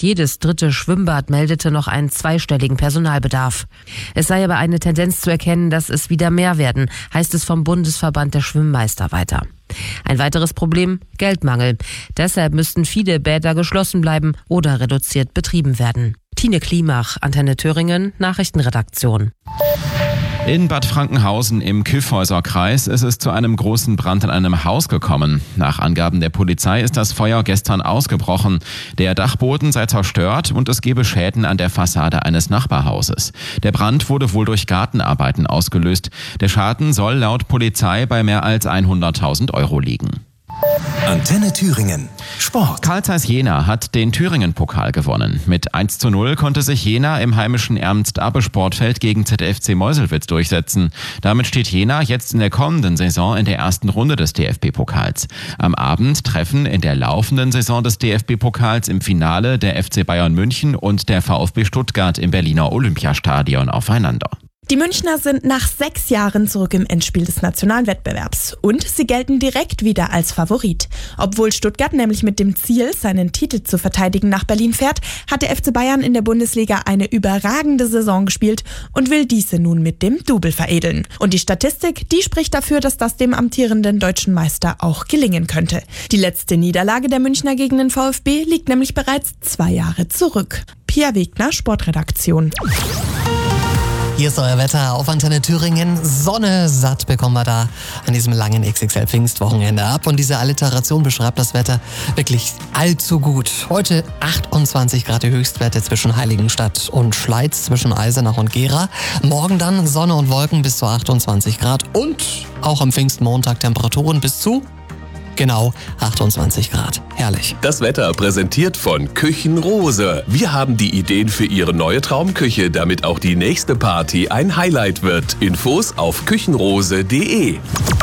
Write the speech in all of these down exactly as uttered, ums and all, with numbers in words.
jedes dritte Schwimmbad meldete noch einen zweistelligen Personalbedarf. Es sei aber eine Tendenz zu erkennen, dass es wieder mehr werden, heißt es vom Bundesverband der Schwimmmeister weiter. Ein weiteres Problem: Geldmangel. Deshalb müssten viele Bäder geschlossen bleiben oder reduziert betrieben werden. Tine Klimach, Antenne Thüringen, Nachrichtenredaktion. In Bad Frankenhausen im Kyffhäuser-Kreis ist es zu einem großen Brand in einem Haus gekommen. Nach Angaben der Polizei ist das Feuer gestern ausgebrochen. Der Dachboden sei zerstört und es gebe Schäden an der Fassade eines Nachbarhauses. Der Brand wurde wohl durch Gartenarbeiten ausgelöst. Der Schaden soll laut Polizei bei mehr als hunderttausend Euro liegen. Antenne Thüringen. Sport. Carl Zeiss Jena hat den Thüringen-Pokal gewonnen. Mit eins zu null konnte sich Jena im heimischen Ernst-Abbe-Sportfeld gegen Z F C Meuselwitz durchsetzen. Damit steht Jena jetzt in der kommenden Saison in der ersten Runde des D F B-Pokals. Am Abend treffen in der laufenden Saison des D F B-Pokals im Finale der F C Bayern München und der VfB Stuttgart im Berliner Olympiastadion aufeinander. Die Münchner sind nach sechs Jahren zurück im Endspiel des nationalen Wettbewerbs und sie gelten direkt wieder als Favorit. Obwohl Stuttgart nämlich mit dem Ziel, seinen Titel zu verteidigen, nach Berlin fährt, hat der F C Bayern in der Bundesliga eine überragende Saison gespielt und will diese nun mit dem Double veredeln. Und die Statistik, die spricht dafür, dass das dem amtierenden deutschen Meister auch gelingen könnte. Die letzte Niederlage der Münchner gegen den VfB liegt nämlich bereits zwei Jahre zurück. Pia Wegner, Sportredaktion. Hier ist euer Wetter auf Antenne Thüringen. Sonne satt bekommen wir da an diesem langen X X L-Pfingstwochenende ab. Und diese Alliteration beschreibt das Wetter wirklich allzu gut. Heute achtundzwanzig Grad die Höchstwerte zwischen Heiligenstadt und Schleiz, zwischen Eisenach und Gera. Morgen dann Sonne und Wolken bis zu achtundzwanzig Grad. Und auch am Pfingstmontag Temperaturen bis zu genau achtundzwanzig Grad. Herrlich. Das Wetter präsentiert von Küchenrose. Wir haben die Ideen für Ihre neue Traumküche, damit auch die nächste Party ein Highlight wird. Infos auf küchenrose punkt de.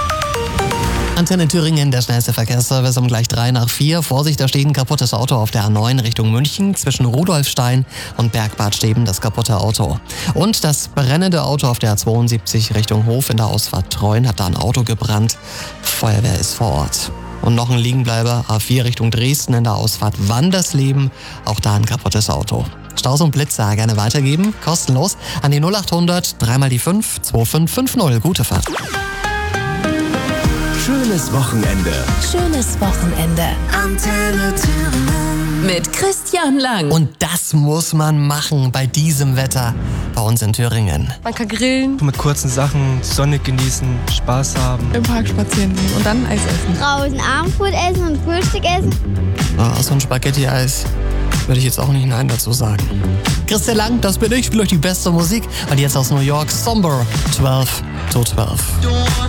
Antenne Thüringen, der schnellste Verkehrsservice um gleich drei nach vier. Vorsicht, da steht ein kaputtes Auto auf der A neun Richtung München. Zwischen Rudolfstein und Bergbad Steben das kaputte Auto. Und das brennende Auto auf der A zweiundsiebzig Richtung Hof in der Ausfahrt Treuen hat da ein Auto gebrannt. Feuerwehr ist vor Ort. Und noch ein Liegenbleiber, A vier Richtung Dresden in der Ausfahrt Wandersleben. Auch da ein kaputtes Auto. Staus und Blitzer gerne weitergeben, kostenlos an die null achthundert, dreimal die fünf, zwei fünf fünf null. Gute Fahrt. Schönes Wochenende. Schönes Wochenende. Antenne Thüringen. Mit Christian Lang. Und das muss man machen bei diesem Wetter bei uns in Thüringen. Man kann grillen. Mit kurzen Sachen, Sonne genießen, Spaß haben. Im Park spazieren gehen und dann Eis essen. Draußen Abendbrot essen und Frühstück essen. Ah, so ein Spaghetti-Eis würde ich jetzt auch nicht Nein dazu sagen. Christian Lang, das bin ich. Ich spiele euch die beste Musik. Und jetzt aus New York, Somber, zwölf zu zwölf.